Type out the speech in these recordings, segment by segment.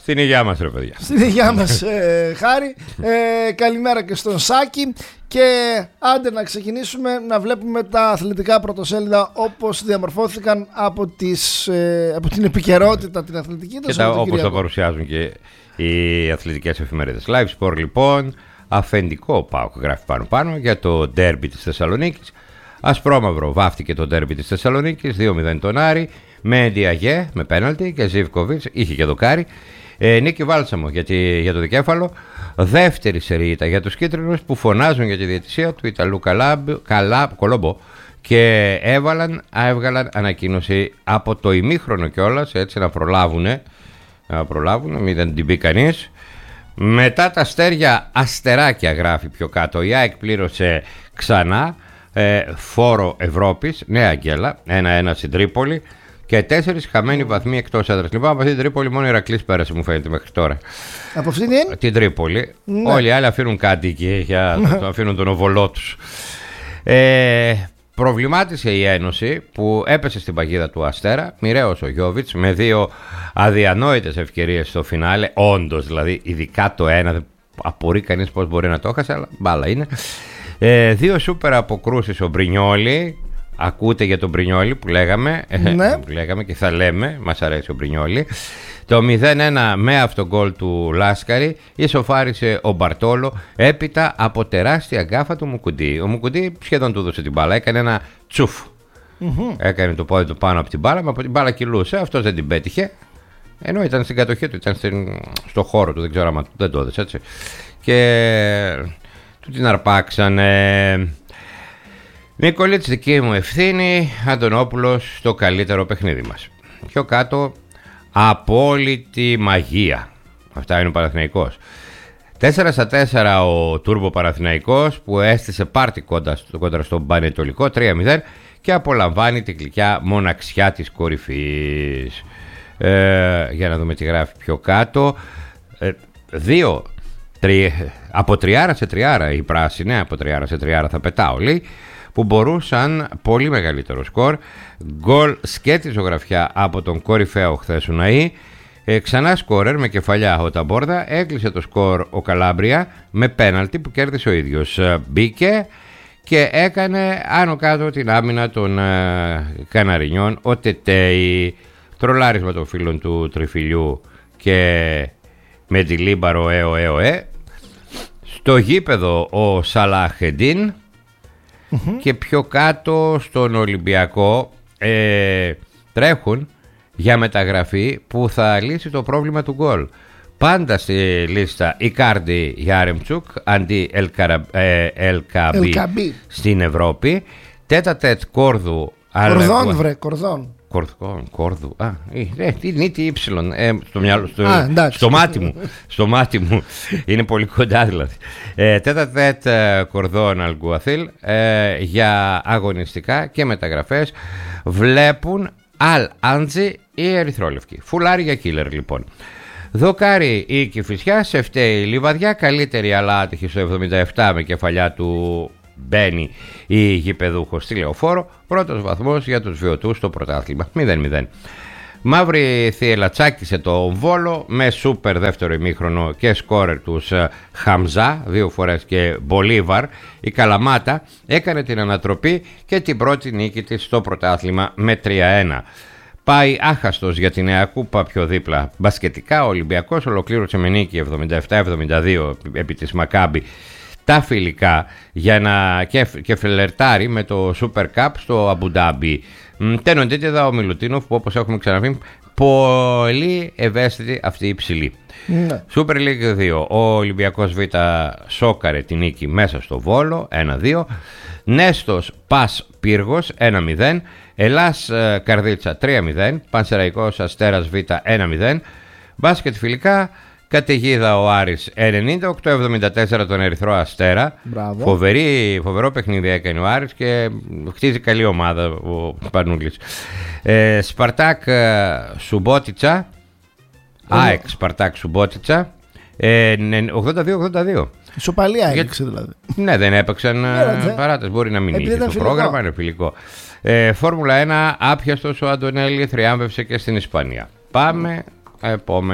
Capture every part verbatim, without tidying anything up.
Στην υγειά μας, ρε παιδιά. Στην υγειά μας, ε, Χάρη. Ε, καλημέρα και στον Σάκη. Και άντε να ξεκινήσουμε να βλέπουμε τα αθλητικά πρωτοσέλιδα όπως διαμορφώθηκαν από, τις, ε, από την επικαιρότητα την αθλητική. Και τα, όπως τα παρουσιάζουν και οι αθλητικές εφημερίδες. Live Sport λοιπόν, αφεντικό ΠΑΟΚ γράφει πάνω πάνω για το ντέρμπι της Θεσσαλονίκης. Ασπρόμαυρο βάφτηκε το ντέρμπι της Θεσσαλονίκης, δύο μηδέν τον Άρη, με Ντιαγέ, με πέναλτι και Ζίβκοβιτς, είχε και δοκάρι. Ε, Νίκη Βάλσαμο για, τη, για το δικέφαλο. Δεύτερη σερί για τους κίτρινους που φωνάζουν για τη διαιτησία του Ιταλού Καλάμπ, Καλάμπ, Κολόμπο και έβαλαν, έβγαλαν ανακοίνωση από το ημίχρονο κιόλας, έτσι να προλάβουνε, να προλάβουνε, μην δεν την πει κανείς. Μετά τα αστέρια αστεράκια γράφει πιο κάτω, η ΑΕΚ πλήρωσε ξανά ε, φόρο Ευρώπης, Νέα Αγγέλα, ένα ένα στην Τρίπολη. Και τέσσερις χαμένοι βαθμοί εκτός έδρας. Λοιπόν, από αυτή την Τρίπολη μόνο η Ηρακλής πέρασε, μου φαίνεται μέχρι τώρα. Από αυτήν την, την Τρίπολη. Ναι. Όλοι οι άλλοι αφήνουν κάτι εκεί, για να αφήνουν τον οβολό τους. Ε, προβλημάτισε η Ένωση που έπεσε στην παγίδα του Αστέρα. Μοιραίος ο Γιώβιτς με δύο αδιανόητες ευκαιρίες στο φινάλε. Όντως, δηλαδή, ειδικά το ένα. Δεν απορεί κανείς πώς μπορεί να το έχασε, αλλά μπάλα είναι. Ε, δύο σούπερ αποκρούσεις ο Μπρινιόλι. Ακούτε για τον Μπρινιόλι που λέγαμε, ναι. που λέγαμε και θα λέμε, μας αρέσει ο Μπρινιόλι. Το μηδέν ένα με αυτογκόλ του Λάσκαρη ισοφάρισε ο Μπαρτόλο έπειτα από τεράστια γκάφα του Μουκουντή. Ο Μουκουντή σχεδόν του έδωσε την μπάλα, έκανε ένα τσουφ. Mm-hmm. Έκανε το πόδι του πάνω από την μπάλα, μα από την μπάλα κυλούσε, αυτός δεν την πέτυχε. Ενώ ήταν στην κατοχή του, ήταν στην, στο χώρο του, δεν ξέρω αν δεν το έδωσε έτσι. Και του την αρπάξανε. Νικολίτς, δική μου ευθύνη, Αντωνόπουλος στο καλύτερο παιχνίδι μας. Πιο κάτω, απόλυτη μαγεία. Αυτά είναι ο Παναθηναϊκός. τέσσερα στα τέσσερα ο Τούρμπο Παναθηναϊκός που έστησε πάρτι κόντρα, κόντρα στον Πανετολικό, τρία μηδέν, και απολαμβάνει την γλυκιά μοναξιά της κορυφής. Ε, για να δούμε τι γράφει πιο κάτω. Ε, δύο, τρι, από τριάρα σε τριάρα η πράσινη, από τριάρα σε τριάρα θα πετάω λέει, που μπορούσαν πολύ μεγαλύτερο σκορ. Γκολ σκέτη ζωγραφιά από τον κορυφαίο χθες Ουναή. Ε, ξανά σκόρερ με κεφαλιά ο Ταμπόρδα. Έκλεισε το σκορ ο Καλάμπρια με πέναλτι που κέρδισε ο ίδιος. Μπήκε και έκανε άνω κάτω την άμυνα των ε, Καναρινιών ο Τετέι. Τρολάρισμα των φίλων του Τριφυλιού και με τη Λίμπαρο έω έω ε. Στο γήπεδο ο Σαλαχεντίν. Mm-hmm. Και πιο κάτω στον Ολυμπιακό ε, τρέχουν για μεταγραφή που θα λύσει το πρόβλημα του γκολ. Πάντα στη λίστα Ικάρντι Γιάρεμτσουκ αντί Ελκαμπή στην Ευρώπη. Τέτα τέτ Κόρδου. Κορδόν βρε, κορδόν. Κορδόν, Κόρδου. Α, ε, τι είναι τι ύψιλον ε, στο, μυαλό, στο, Α, στο μάτι μου. Στο μάτι μου. Είναι πολύ κοντά δηλαδή. Ε, τέτα τέτ Κορδόν Αλγκουαθίλ ε, για αγωνιστικά και μεταγραφές βλέπουν Αλ Άντζι ή Ερυθρόλευκη. Φουλάρι για κίλερ λοιπόν. Δοκάρι η Κηφισιά, σε φταίει η Λιβαδιά, καλύτερη αλλά άτυχη στο εβδομήντα επτά με κεφαλιά του Μπαίνει η γηπεδούχος στη Λεωφόρο. Πρώτος βαθμός για τους βιωτούς στο πρωτάθλημα μηδέν μηδέν. Μαύρη Θίελα τσάκισε το Βόλο με σούπερ δεύτερο ημίχρονο και σκόρερ τους Χαμζά δύο φορές και Μπολίβαρ. Η Καλαμάτα έκανε την ανατροπή και την πρώτη νίκη της στο πρωτάθλημα με τρία ένα. Πάει άχαστος για τη Νέα Κούπα πιο δίπλα. Μπασκετικά ο Ολυμπιακός ολοκλήρωσε με νίκη εβδομήντα επτά εβδομήντα δύο επί της Μακάμπι τα φιλικά για να και, και φλερτάρει με το Super Cup στο Αμπουντάμπι. Τένοντίτιδα ο Μιλουτίνοφ που όπως έχουμε ξαναπεί πολύ ευαίσθητη αυτή η ψηλή. Ναι. Super League δύο. Ο Ολυμπιακός Β σόκαρε την νίκη μέσα στο Βόλο ένα δύο. Νέστος Πας Πύργος ένα μηδέν. Ελλάς Καρδίτσα τρία μηδέν. Πανσεραϊκός Αστέρας Β ένα μηδέν. Μπάσκετ φιλικά. Καταιγίδα ο Άρης ενενήντα οκτώ εβδομήντα τέσσερα τον Ερυθρό Αστέρα. Φοβερή, φοβερό παιχνίδι έκανε ο Άρης και χτίζει καλή ομάδα ο Πανούλης. Ε, Σπαρτάκ Σουμπότιτσα. ΑΕΚ Σπαρτάκ Σουμπότιτσα. Ε, ογδόντα δύο ογδόντα δύο. Ισοπαλία έδειξε δηλαδή. Ναι, δεν έπαιξαν παράτες. Μπορεί να μην είχε το πρόγραμμα, είναι φιλικό. Ε, Φόρμουλα ένα, άπιαστος ο Αντωνέλη θριάμβευσε και στην Ισπανία. Πάμε επόμενο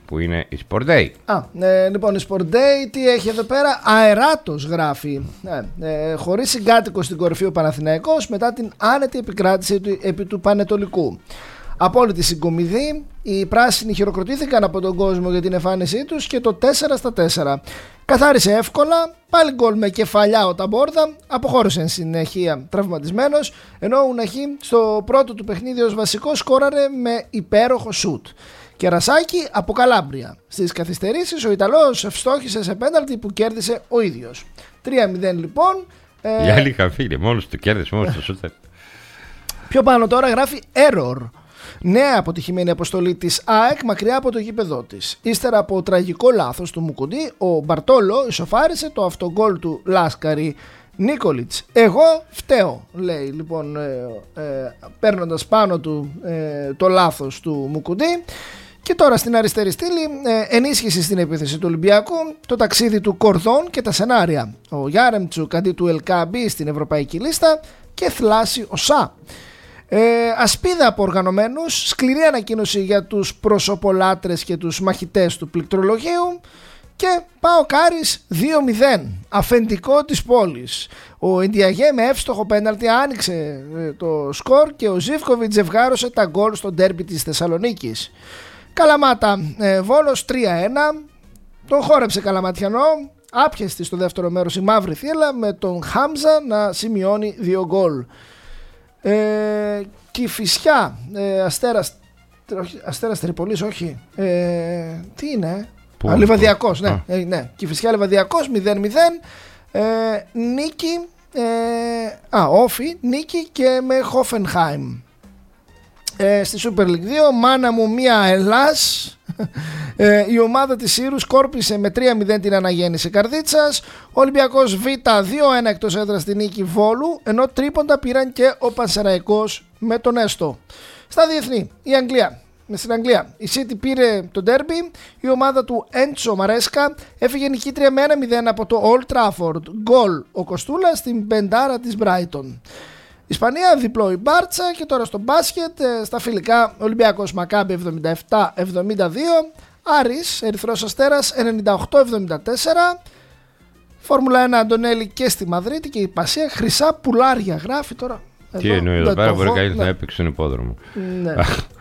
που είναι η Sport Day. Α, ε, λοιπόν, η Sport Day τι έχει εδώ πέρα? Αεράτος γράφει. Ε, ε, χωρίς συγκάτοικο στην κορυφή ο Παναθηναϊκός μετά την άνετη επικράτηση του, επί του Πανετολικού. Απόλυτη συγκομιδή, οι πράσινοι χειροκροτήθηκαν από τον κόσμο για την εμφάνισή τους και το τέσσερα στα τέσσερα. Καθάρισε εύκολα, πάλι γκολ με κεφαλιά ο Ταμπόρδα, αποχώρησε εν συνεχεία τραυματισμένος, ενώ ο Ουναχή στο πρώτο του παιχνίδι ως βασικό σκόραρε με υπέροχο σουτ. Κερασάκι από Καλάμπρια. Στις καθυστερήσεις ο Ιταλός ευστόχησε σε πέναλτι που κέρδισε ο ίδιος. τρία μηδέν λοιπόν. Ε... Οι άλλοι είχαν φύγει, μόνος του κέρδισε, μόνος του σουτ. Πιο πάνω τώρα γράφει error. Νέα αποτυχημένη αποστολή της ΑΕΚ μακριά από το γήπεδό της. Ύστερα από τραγικό λάθος του Μουκουντή, ο Μπαρτόλο ισοφάρισε το αυτογκόλ του Λάσκαρη Νίκολιτς. Εγώ φταίω, λέει λοιπόν, ε, ε, παίρνοντας πάνω του ε, το λάθος του Μουκουντή. Και τώρα στην αριστερή στήλη, ε, ενίσχυση στην επίθεση του Ολυμπιακού, το ταξίδι του Κορδόν και τα σενάρια. Ο Γιάρεμτσουκ αντί του Ελκάμπη στην ευρωπαϊκή λίστα και θλάση ο Σα. Ε, ασπίδα από οργανωμένους, σκληρή ανακοίνωση για τους προσωπολάτρες και τους μαχητές του πληκτρολογίου και πάω Κάρις δύο μηδέν, αφεντικό της πόλης. Ο Εντιαγέ με εύστοχο πέναλτι άνοιξε ε, το σκορ και ο Ζίβκοβιτς ζευγάρωσε τα γκολ στο ντέρμπι της Θεσσαλονίκης. Καλαμάτα ε, Βόλος τρία ένα, τον χόρεψε Καλαματιανό, άπιαστη στο δεύτερο μέρος η μαύρη θύελα με τον Χάμζα να σημειώνει δύο γκολ. Ε, Κηφισιά ε, Αστέρας Αστέρας Τρίπολης, όχι ε, τι είναι Πού, Α, Λιβαδιακός, ναι, Α. ε, ναι. Κηφισιά Λιβαδιακός μηδέν μηδέν. ε, Νίκη ε, Α, όφι, νίκη και με Χόφενχάιμ. ε, Στη Super League δύο, μάνα μου μία Ελλάς. Ε, η ομάδα της Σύρου σκόρπισε με τρία μηδέν την αναγέννηση Καρδίτσας. Ο Ολυμπιακός Β δύο ένα εκτός έδρας στη νίκη Βόλου, ενώ τρίποντα πήραν και ο Πανσεραϊκός με τον Έστο. Στα διεθνή, η Αγγλία. Στην Αγγλία η City πήρε το ντέρμπι. Η ομάδα του Έντσο Μαρέσκα έφυγε νικήτρια με ένα μηδέν από το Old Trafford. Γκολ ο Κοστούλα στην πεντάρα της Brighton. Ισπανία διπλό η Μπάρτσα. Και τώρα στο μπάσκετ, στα φιλικά, Ολυμπιακός Μακάμπι εβδομήντα επτά εβδομήντα δύο, Άρης Ερυθρός Αστέρας ενενήντα οκτώ εβδομήντα τέσσερα. Φόρμουλα ένα Αντωνέλη και στη Μαδρίτη και η Πασία χρυσά πουλάρια γράφει τώρα. Τι εννοεί εδώ πέρα, μπορεί κανείς να έπαιξε στον υπόδρομο. Ναι.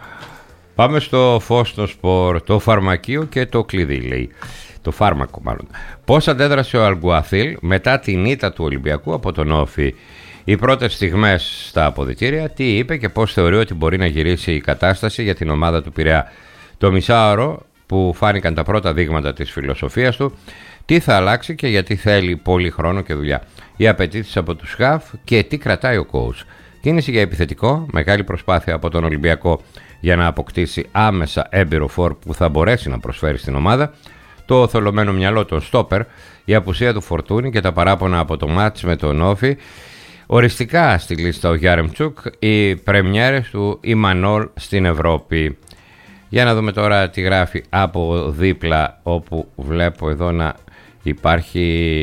Πάμε στο φως στο σπορ, το φαρμακείο και το κλειδί, λέει. Το φάρμακο μάλλον. Πώς αντέδρασε ο Αλγκουαθίλ μετά την ήττα του Ολυμπιακού από τον Όφη? Οι πρώτες στιγμές στα αποδυτήρια, τι είπε και πώς θεωρεί ότι μπορεί να γυρίσει η κατάσταση για την ομάδα του Πειραιά? Το μισάωρο που φάνηκαν τα πρώτα δείγματα της φιλοσοφίας του, τι θα αλλάξει και γιατί θέλει πολύ χρόνο και δουλειά. Οι απαιτήσεις από τους ΧΑΦ και τι κρατάει ο coach. Κίνηση για επιθετικό, μεγάλη προσπάθεια από τον Ολυμπιακό για να αποκτήσει άμεσα έμπειρο φορ που θα μπορέσει να προσφέρει στην ομάδα. Το θολωμένο μυαλό των στόπερ, η απουσία του Φορτούνη και τα παράπονα από το μάτς με τον Όφη. Οριστικά στη λίστα ο Γιάρεμτσουκ, οι πρεμιέρες του Ιμανόλ στην Ευρώπη. Για να δούμε τώρα τι γράφει από δίπλα, όπου βλέπω εδώ να υπάρχει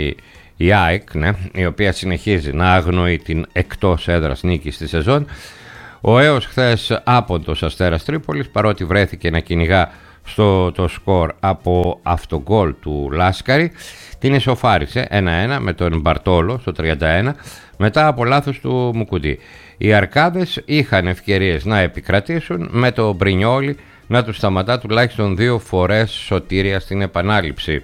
η ΑΕΚ, ναι, η οποία συνεχίζει να αγνοεί την εκτός έδρας νίκη στη σεζόν. Ο έως χθες άποντος Αστέρας Τρίπολης, παρότι βρέθηκε να κυνηγά στο το σκορ από αυτογκόλ του Λάσκαρη, την ισοφάρισε ένα ένα με τον Μπαρτόλο στο τριάντα ένα μετά από λάθος του Μουκουντή. Οι Αρκάδες είχαν ευκαιρίες να επικρατήσουν, με το Μπρινιόλι να τους σταματά τουλάχιστον δύο φορές σωτήρια στην επανάληψη.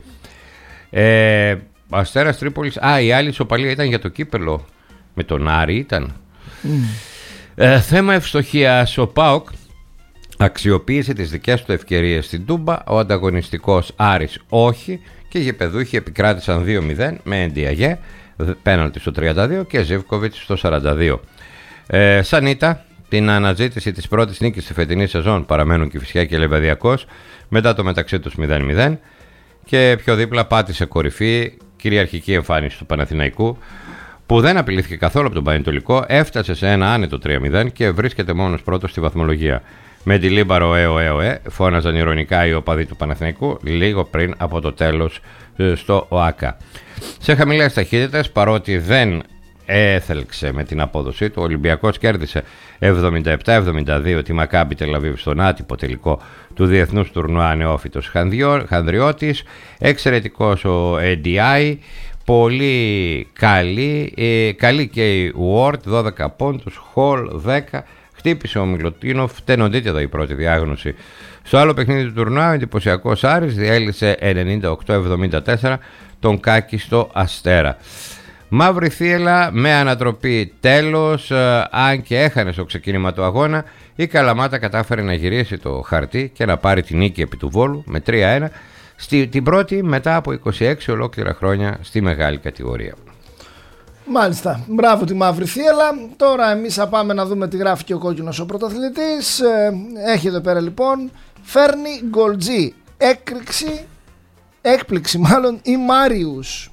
Ε, Αστέρας Τρίπολης, α, η άλλη ισοπαλία ήταν για το κύπελο με τον Άρη, ήταν. Mm. Ε, θέμα ευστοχίας, ο ΠΑΟΚ αξιοποίησε τις δικές του ευκαιρίες στην Τούμπα, ο ανταγωνιστικός Άρης όχι, και οι γηπεδούχοι επικράτησαν δύο μηδέν με Εντιαγέ, πέναλτι στο τριάντα δύο και Ζίβκοβιτς στο σαράντα δύο. Ε, Σανίτα, την αναζήτηση της πρώτης νίκης στη φετινή σεζόν παραμένουν Κηφισιά και Λεβαδιακός μετά το μεταξύ τους μηδέν μηδέν, και πιο δίπλα πάτησε κορυφή κυριαρχική εμφάνιση του Παναθηναϊκού, που δεν απειλήθηκε καθόλου από τον Πανετολικό, έφτασε σε ένα άνετο τρία μηδέν και βρίσκεται μόνος πρώτος στη βαθμολογία. Με τη Λίμπαρο έω έω ε, φώναζαν ηρωνικά οι οπαδοί του Παναθηναϊκού λίγο πριν από το τέλος στο ΟΑΚΑ. Σε χαμηλές ταχύτητες, παρότι δεν έθελξε με την απόδοσή του. Ο Ολυμπιακός κέρδισε εβδομήντα επτά εβδομήντα δύο τη Μακάμπι Τελαβίβ στον άτυπο τελικό του Διεθνούς Τουρνουά Νεόφυτος Χανδριώτης. Εξαιρετικός ο N D I, πολύ καλή, ε, καλή και η Ward, δώδεκα πόντους, Hall δέκα. Χτύπησε ο Μιλωτίνοφ, τενοντίτιδα η πρώτη διάγνωση. Στο άλλο παιχνίδι του τουρνουά, ο εντυπωσιακός Άρης διέλυσε ενενήντα οκτώ εβδομήντα τέσσερα τον κάκιστο Αστέρα. Μαύρη θύελα με ανατροπή τέλος, ε, αν και έχανε στο ξεκίνημα του αγώνα, η Καλαμάτα κατάφερε να γυρίσει το χαρτί και να πάρει την νίκη επί του Βόλου με τρία ένα, στη, την πρώτη μετά από είκοσι έξι ολόκληρα χρόνια στη μεγάλη κατηγορία. Μάλιστα, μπράβο τη μαύρη θύελα. Τώρα εμείς θα πάμε να δούμε τι γράφει και ο κόκκινος ο πρωταθλητής. ε, Έχει εδώ πέρα λοιπόν, φέρνει γκολτζή, έκρηξη, έκπληξη μάλλον η Μάριους.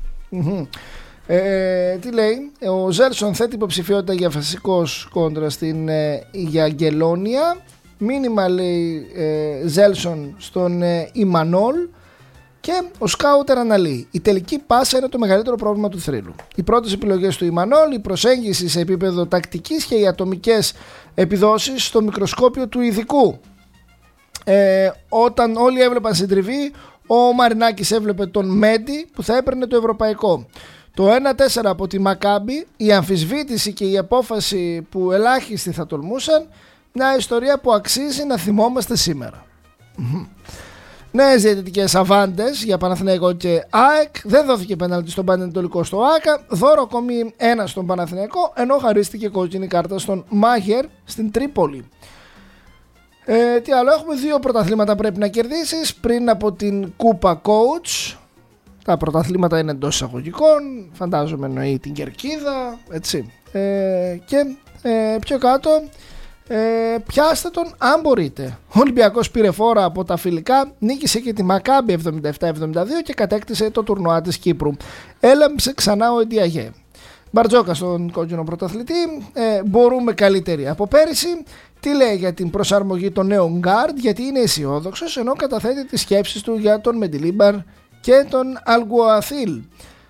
Ε, τι λέει, ο Ζέλσον θέτει υποψηφιότητα για βασικός κόντρα στην ε, Γιαγγελόνια. Μήνυμα λέει ε, Ζέλσον στον ε, Ιμανόλ. Και ο Σκάουτερ αναλύει: η τελική πάσα είναι το μεγαλύτερο πρόβλημα του θρύλου. Οι πρώτες επιλογές του Ιμανόλ, η προσέγγιση σε επίπεδο τακτικής και οι ατομικές επιδόσεις στο μικροσκόπιο του ειδικού. Ε, όταν όλοι έβλεπαν συντριβή, ο Μαρινάκης έβλεπε τον Μέντι που θα έπαιρνε το ευρωπαϊκό. Το ένα τέσσερα από τη Μακάμπι, η αμφισβήτηση και η απόφαση που ελάχιστοι θα τολμούσαν, μια ιστορία που αξίζει να θυμόμαστε σήμερα. Νέες διαιτητικές αβάντες για Παναθηναϊκό και ΑΕΚ. Δεν δόθηκε πέναλτι στον Πανετολικό στο ΆΚΑ. Δώρο κομμή ένα στον Παναθηναϊκό, ενώ χαρίστηκε κόκκινη κάρτα στον Μάγερ στην Τρίπολη. Ε, τι άλλο έχουμε, δύο πρωταθλήματα πρέπει να κερδίσεις πριν από την Κούπα Coach. Τα πρωταθλήματα είναι εντός εισαγωγικών, φαντάζομαι εννοεί την Κερκίδα, έτσι. Ε, και ε, πιο κάτω, ε, πιάστε τον αν μπορείτε. Ο Ολυμπιακός πήρε φόρα από τα φιλικά, νίκησε και τη Μακάμπι εβδομήντα επτά εβδομήντα δύο και κατέκτησε το τουρνουά της Κύπρου. Έλαμψε ξανά ο Εντιαγέ. Μπαρτζόκα στον κόκκινο πρωταθλητή, ε, μπορούμε καλύτεροι από πέρυσι. Τι λέει για την προσαρμογή των νέων γκάρντ, γιατί είναι αισιόδοξος, ενώ καταθέτει τις σκέψεις του για τον Μεντιλίμπαρ και τον Αλγκουαθίλ.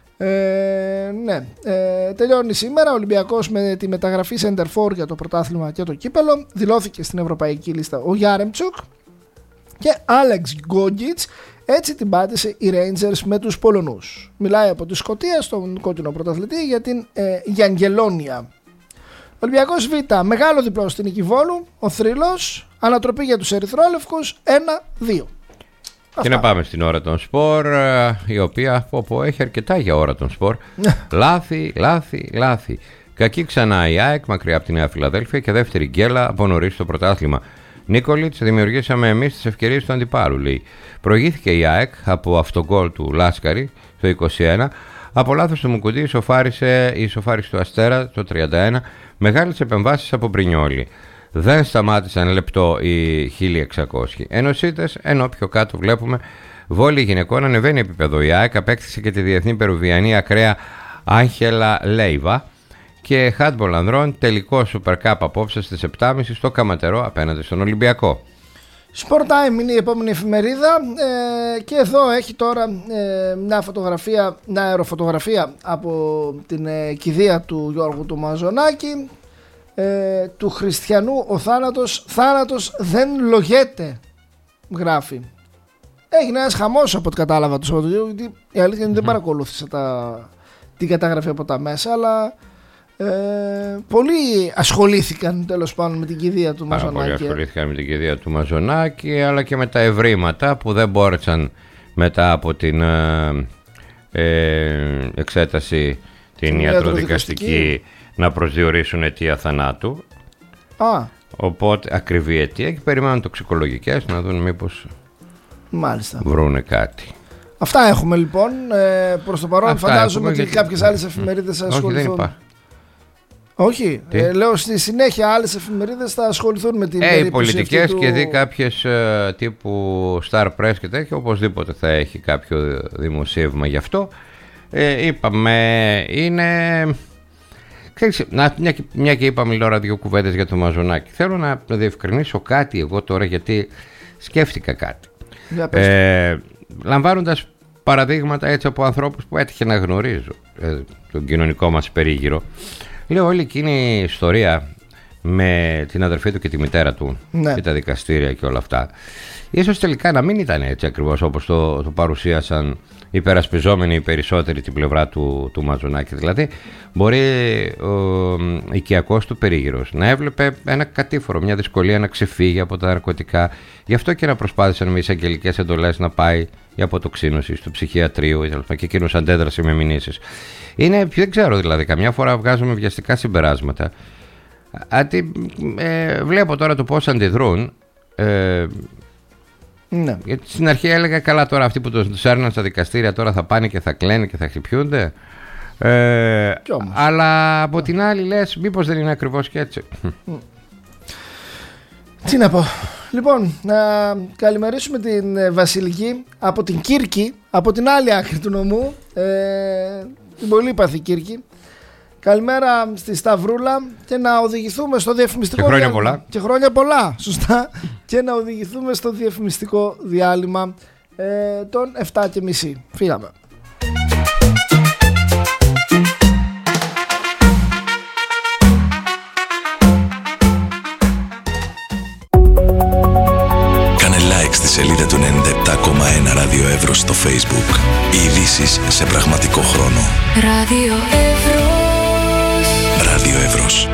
Ε, ναι, ε, τελειώνει σήμερα ο Ολυμπιακός με τη μεταγραφή Center for για το πρωτάθλημα και το κύπελο. Δηλώθηκε στην ευρωπαϊκή λίστα ο Γιάρεμτσουκ και Άλεξ Γκόγκιτς. Έτσι την πάτησε οι Rangers με τους Πολωνούς. Μιλάει από τη Σκωτία στον κόκκινο πρωταθλητή για την ε, Γιαγγελόνια. Ολυμπιακός Β, μεγάλο διπλό στην νίκη Βόλου, ο θρύλος, ανατροπή για τους ερυθρόλευκους ένα δύο. Και να πάμε στην ώρα των σπορ, η οποία πω, έχει αρκετά για ώρα των σπορ. Λάθη, λάθη, λάθη. Κακή ξανά η ΑΕΚ, μακριά από τη Νέα Φιλαδέλφια, και δεύτερη γκέλα από νωρίς στο πρωτάθλημα. Νίκολιτς, δημιουργήσαμε εμείς τις ευκαιρίες του αντιπάλου, λέει. Προηγήθηκε η ΑΕΚ από αυτογκόλ του Λάσκαρη το είκοσι ένα. Από λάθος του Μουκουντή ισοφάρισε η ισοφάριση του Αστέρα το τριάντα ένα. Μεγάλες επεμβάσεις από Μπρινιόλι. Δεν σταμάτησαν λεπτό οι χίλια εξακόσιοι ενωσίτες, ενώ πιο κάτω βλέπουμε βόλεϊ γυναικών ανεβαίνει επίπεδο. Η ΑΕΚ απέκτησε και τη διεθνή περουβιανή ακραία Άγχελα Λέιβα και χάντμπολ ανδρών τελικό Super Cup απόψε στις επτά και μισή στο Καματερό απέναντι στον Ολυμπιακό. Sport Time είναι η επόμενη εφημερίδα ε, και εδώ έχει τώρα ε, μια φωτογραφία, μια αεροφωτογραφία από την ε, κηδεία του Γιώργου του Μαζονάκη. Ε, του χριστιανού ο θάνατος, θάνατος δεν λογέται, γράφει. Έγινε ένας χαμός από ό,τι κατάλαβα το Σαββατοκύριακο, γιατί η αλήθεια είναι mm-hmm. δεν παρακολούθησα τα, την καταγραφή από τα μέσα, αλλά ε, πολλοί ασχολήθηκαν τέλος πάντων με την κηδεία του Πάρα Μαζονάκη. Πολλοί ασχολήθηκαν με την κηδεία του Μαζονάκη, αλλά και με τα ευρήματα που δεν μπόρεσαν μετά από την ε, ε, εξέταση την ιατροδικαστική να προσδιορίσουν αιτία θανάτου. Α. Οπότε ακριβή αιτία και περιμένουν τοξικολογικές να δουν μήπως Μάλιστα. βρούνε κάτι. Αυτά έχουμε λοιπόν ε, προς το παρόν. Αυτά φαντάζομαι ότι γιατί... κάποιες άλλες εφημερίδες θα ασχοληθούν. Όχι, Όχι ε, λέω στη συνέχεια άλλες εφημερίδες θα ασχοληθούν με την ε, περίπτωση. Οι πολιτικές του... και δει κάποιες ε, τύπου Star Press και τέτοια, οπωσδήποτε θα έχει κάποιο δημοσίευμα γι' αυτό. Ε, είπαμε είναι... Να, μια, και, μια και είπαμε τώρα δύο κουβέντες για το Μαζονάκη. Θέλω να διευκρινίσω κάτι εγώ τώρα, γιατί σκέφτηκα κάτι. Ε, λαμβάνοντας παραδείγματα έτσι από ανθρώπους που έτυχε να γνωρίζω ε, τον κοινωνικό μας περίγυρο. Λέω όλη εκείνη η ιστορία με την αδερφή του και τη μητέρα του, ναι, και τα δικαστήρια και όλα αυτά, ίσως τελικά να μην ήταν έτσι ακριβώς όπως το, το παρουσίασαν υπερασπιζόμενοι οι περισσότεροι την πλευρά του, του Μαζονάκη. Δηλαδή μπορεί ο οικιακός του περίγυρος να έβλεπε ένα κατήφορο, μια δυσκολία να ξεφύγει από τα ναρκωτικά, γι' αυτό και να προσπάθησαν με εισαγγελικές εντολές να πάει για αποτοξίνωση στο ψυχιατρίο και εκείνος αντέδρασε με μηνύσεις. Είναι, δεν ξέρω, δηλαδή καμιά φορά βγάζουμε βιαστικά συμπεράσματα. Αντί, ε, βλέπω τώρα το πώς αντιδρούν. ε, Ναι. Γιατί στην αρχή έλεγα καλά, τώρα αυτοί που τους έρναν στα δικαστήρια τώρα θα πάνε και θα κλαίνε και θα χτυπιούνται. Ε, αλλά από την άλλη λες, μήπως δεν είναι ακριβώς και έτσι. Τι να πω. Λοιπόν, να καλημερίσουμε την Βασιλική από την Κύρκη, από την άλλη άκρη του νομού, ε, την πολύπαθη Κύρκη. Καλημέρα στη Σταυρούλα και να οδηγηθούμε στο διαφημιστικό και χρόνια διάλειμμα. πολλά. Και χρόνια πολλά, σωστά. Και να οδηγηθούμε στο διαφημιστικό διάλειμμα ε, των εφτά και μισή. Φύγαμε. Κάνε like στη σελίδα του ενενήντα επτά κόμμα ένα Ράδιο Εύρος στο Facebook. Οι ειδήσεις σε πραγματικό χρόνο. Ράδιο Εύρος. Ράδιο Εύρος.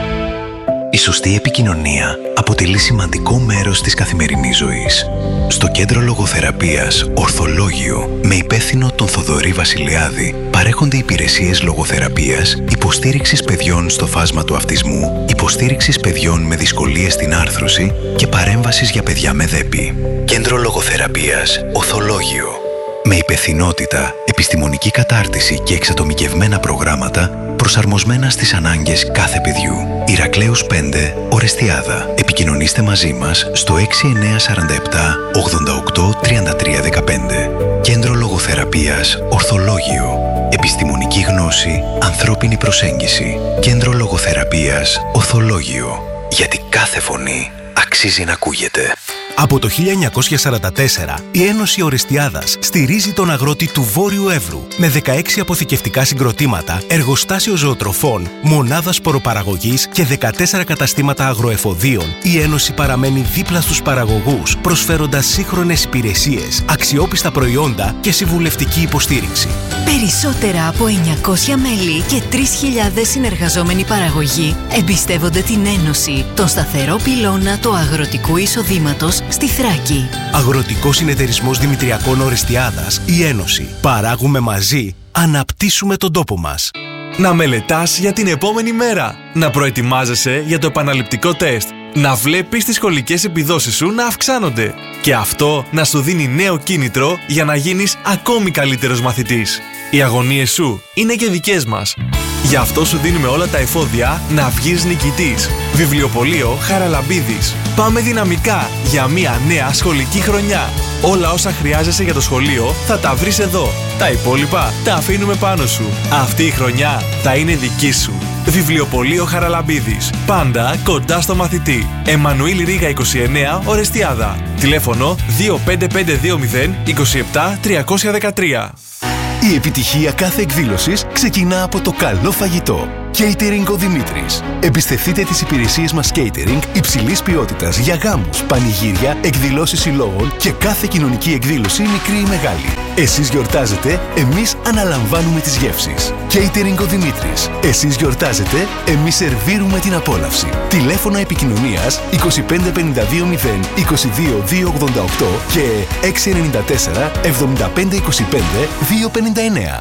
Η σωστή επικοινωνία αποτελεί σημαντικό μέρος της καθημερινής ζωής. Στο Κέντρο Λογοθεραπείας Ορθολόγιο, με υπεύθυνο τον Θοδωρή Βασιλιάδη, παρέχονται υπηρεσίες λογοθεραπείας, υποστήριξης παιδιών στο φάσμα του αυτισμού, υποστήριξης παιδιών με δυσκολίες στην άρθρωση και παρέμβασης για παιδιά με δέπη. Κέντρο Λογοθεραπείας Ορθολόγιο. Με υπευθυνότητα, επιστημονική κατάρτιση και εξατομικευμένα προγράμματα προσαρμοσμένα στις ανάγκες κάθε παιδιού. Ηρακλέους πέντε, Ορεστιάδα. Επικοινωνήστε μαζί μας στο έξι εννιά τέσσερα επτά ογδόντα οκτώ τριάντα τρία δεκαπέντε. Κέντρο Λογοθεραπείας Ορθολόγιο. Επιστημονική γνώση, ανθρώπινη προσέγγιση. Κέντρο Λογοθεραπείας Ορθολόγιο. Γιατί κάθε φωνή αξίζει να ακούγεται. Από το χίλια εννιακόσια σαράντα τέσσερα, η Ένωση Ορεστιάδας στηρίζει τον αγρότη του Βόρειου Εύρου με δεκαέξι αποθηκευτικά συγκροτήματα, εργοστάσιο ζωοτροφών, μονάδα σποροπαραγωγής και δεκατέσσερα καταστήματα αγροεφοδίων. Η Ένωση παραμένει δίπλα στους παραγωγούς, προσφέροντας σύγχρονες υπηρεσίες, αξιόπιστα προϊόντα και συμβουλευτική υποστήριξη. Περισσότερα από εννιακόσια μέλη και τρεις χιλιάδες συνεργαζόμενοι παραγωγοί εμπιστεύονται την Ένωση, τον σταθερό πυλώνα του αγροτικού εισοδήματος στη Θράκη. Αγροτικός Συνεταιρισμός Δημητριακών Ορεστιάδας, η Ένωση. Παράγουμε μαζί, αναπτύσσουμε τον τόπο μας. Να μελετάς για την επόμενη μέρα. Να προετοιμάζεσαι για το επαναληπτικό τεστ. Να βλέπεις τις σχολικές επιδόσεις σου να αυξάνονται. Και αυτό να σου δίνει νέο κίνητρο για να γίνεις ακόμη καλύτερος μαθητής. Οι αγωνίες σου είναι και δικές μας. Γι' αυτό σου δίνουμε όλα τα εφόδια να βγεις νικητής. Βιβλιοπωλείο Χαραλαμπίδης. Πάμε δυναμικά για μια νέα σχολική χρονιά. Όλα όσα χρειάζεσαι για το σχολείο θα τα βρεις εδώ. Τα υπόλοιπα τα αφήνουμε πάνω σου. Αυτή η χρονιά θα είναι δική σου. Βιβλιοπωλείο Χαραλαμπίδης. Πάντα κοντά στο μαθητή. Εμμανουήλ Ρίγα είκοσι εννέα, Ορεστιάδα. Τηλέφωνο δύο πέντε πέντε δύο μηδέν είκοσι επτά τριακόσια δεκατρία. Η επιτυχία κάθε εκδήλωσης ξεκινά από το καλό φαγητό. Catering ο Δημήτρης. Εμπιστευτείτε τις υπηρεσίες μας catering υψηλής ποιότητας για γάμους, πανηγύρια, εκδηλώσεις συλλόγων και κάθε κοινωνική εκδήλωση, μικρή ή μεγάλη. Εσείς γιορτάζετε, εμείς αναλαμβάνουμε τις γεύσεις. Catering ο Δημήτρης. Εσείς γιορτάζετε, εμείς σερβίρουμε την απόλαυση. Τηλέφωνα επικοινωνίας είκοσι πέντε πενήντα δύο μηδέν είκοσι δύο διακόσια ογδόντα οκτώ και έξι εννιά τέσσερα εβδομήντα πέντε είκοσι πέντε διακόσια πενήντα εννέα.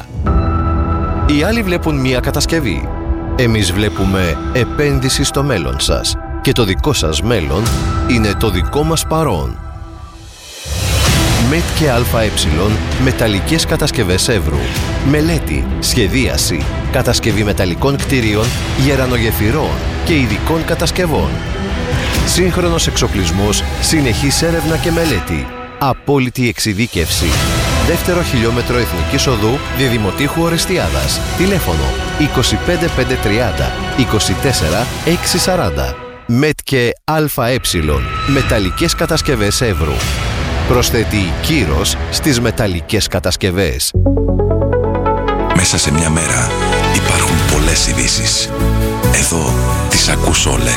Οι άλλοι βλέπουν μία κατασκευή. Εμείς βλέπουμε επένδυση στο μέλλον σας. Και το δικό σας μέλλον είναι το δικό μας παρόν. ΜΕΤ και ΑΕ, μεταλλικές κατασκευές Εύρου. Μελέτη, σχεδίαση, κατασκευή μεταλλικών κτηρίων, γερανογεφυρών και ειδικών κατασκευών. Σύγχρονος εξοπλισμός, συνεχής έρευνα και μελέτη. Απόλυτη εξειδίκευση. Δεύτερο χιλιόμετρο Εθνικής Οδού Διδημοτήχου Ορεστιάδας. Τηλέφωνο είκοσι πέντε πεντακόσια τριάντα είκοσι τέσσερα εξακόσια σαράντα. ΜΕΤ και ΑΕ, μεταλλικές κατασκευές Εύρου. Προσθέτει κύρος στις μεταλλικές κατασκευές. Μέσα σε μια μέρα υπάρχουν πολλές ειδήσεις. Εδώ τις ακούς όλες.